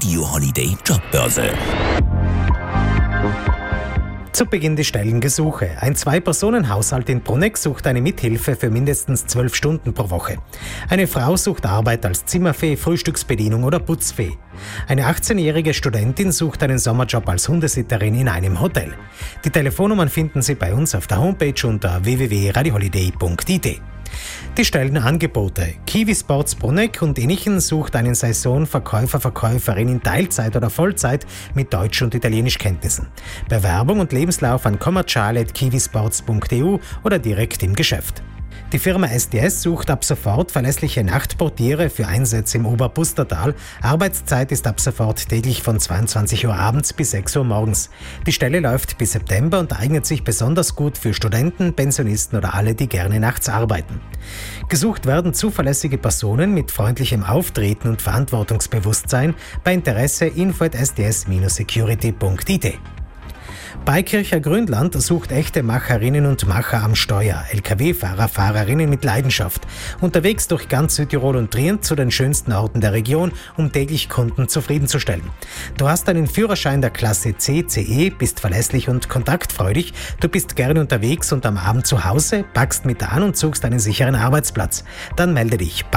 Radio Holiday Jobbörse. Zu Beginn die Stellengesuche. Ein 2-Personen-Haushalt in Bruneck sucht eine Mithilfe für mindestens 12 Stunden pro Woche. Eine Frau sucht Arbeit als Zimmerfee, Frühstücksbedienung oder Putzfee. Eine 18-jährige Studentin sucht einen Sommerjob als Hundesitterin in einem Hotel. Die Telefonnummern finden Sie bei uns auf der Homepage unter www.radioholiday.it. Die Stellenangebote. Kiwi Sports Bruneck und Innichen sucht einen Saisonverkäufer/Verkäuferin in Teilzeit oder Vollzeit mit Deutsch- und Italienischkenntnissen. Bewerbung und Lebenslauf an commerciale@kiwisports.eu oder direkt im Geschäft. Die Firma SDS sucht ab sofort verlässliche Nachtportiere für Einsätze im Oberpustertal. Arbeitszeit ist ab sofort täglich von 22 Uhr abends bis 6 Uhr morgens. Die Stelle läuft bis September und eignet sich besonders gut für Studenten, Pensionisten oder alle, die gerne nachts arbeiten. Gesucht werden zuverlässige Personen mit freundlichem Auftreten und Verantwortungsbewusstsein. Bei Interesse info@sds-security.it. Beikircher Grünland sucht echte Macherinnen und Macher am Steuer, Lkw-Fahrer, Fahrerinnen mit Leidenschaft, unterwegs durch ganz Südtirol und Trient zu den schönsten Orten der Region, um täglich Kunden zufriedenzustellen. Du hast einen Führerschein der Klasse C, CE, bist verlässlich und kontaktfreudig, du bist gerne unterwegs und am Abend zu Hause, packst mit an und suchst einen sicheren Arbeitsplatz. Dann melde dich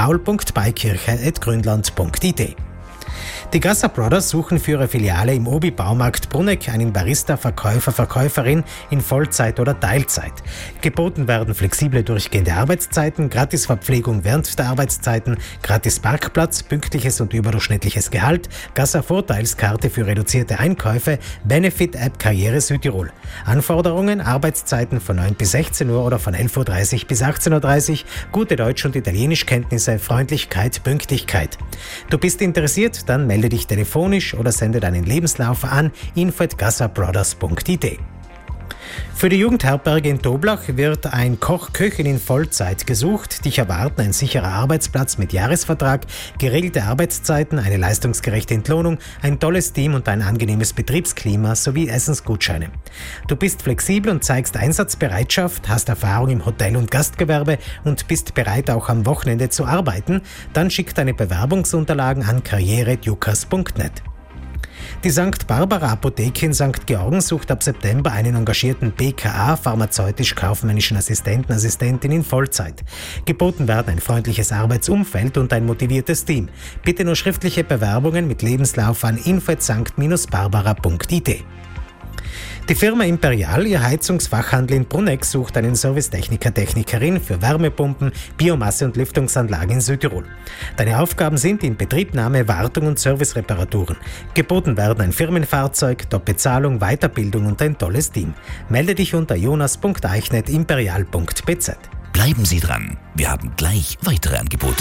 paul.beikircher@grünland.it. Die Gasser Brothers suchen für ihre Filiale im Obi-Baumarkt Bruneck einen Barista-Verkäufer/Verkäuferin in Vollzeit oder Teilzeit. Geboten werden flexible durchgehende Arbeitszeiten, Gratisverpflegung während der Arbeitszeiten, gratis Parkplatz, pünktliches und überdurchschnittliches Gehalt, Gasser Vorteilskarte für reduzierte Einkäufe, Benefit-App Karriere Südtirol. Anforderungen: Arbeitszeiten von 9 bis 16 Uhr oder von 11.30 Uhr bis 18.30 Uhr, gute Deutsch- und Italienischkenntnisse, Freundlichkeit, Pünktlichkeit. Du bist interessiert? Dann melde dich telefonisch oder sende deinen Lebenslauf an info@gassabrothers.it. Für die Jugendherberge in Toblach wird ein Koch-Köchin in Vollzeit gesucht. Dich erwarten ein sicherer Arbeitsplatz mit Jahresvertrag, geregelte Arbeitszeiten, eine leistungsgerechte Entlohnung, ein tolles Team und ein angenehmes Betriebsklima sowie Essensgutscheine. Du bist flexibel und zeigst Einsatzbereitschaft, hast Erfahrung im Hotel- und Gastgewerbe und bist bereit, auch am Wochenende zu arbeiten, dann schick deine Bewerbungsunterlagen an karriere@jukas.net. Die St. Barbara Apotheke in St. Georgen sucht ab September einen engagierten BKA, pharmazeutisch-kaufmännischen Assistentin in Vollzeit. Geboten werden ein freundliches Arbeitsumfeld und ein motiviertes Team. Bitte nur schriftliche Bewerbungen mit Lebenslauf an info@sankt-barbara.it. Die Firma Imperial, ihr Heizungsfachhandel in Bruneck, sucht einen Servicetechniker/Technikerin für Wärmepumpen, Biomasse- und Lüftungsanlagen in Südtirol. Deine Aufgaben sind Inbetriebnahme, Wartung und Servicereparaturen. Geboten werden ein Firmenfahrzeug, Top-Bezahlung, Weiterbildung und ein tolles Team. Melde dich unter jonas.eichnet-imperial.bz. Bleiben Sie dran, wir haben gleich weitere Angebote.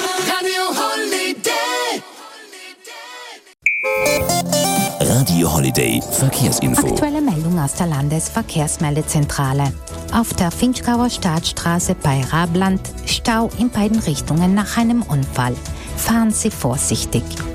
Radio Holiday Verkehrsinfo. Aktuelle Meldung aus der Landesverkehrsmeldezentrale. Auf der Finchgauer Staatsstraße bei Rabland Stau in beiden Richtungen nach einem Unfall. Fahren Sie vorsichtig.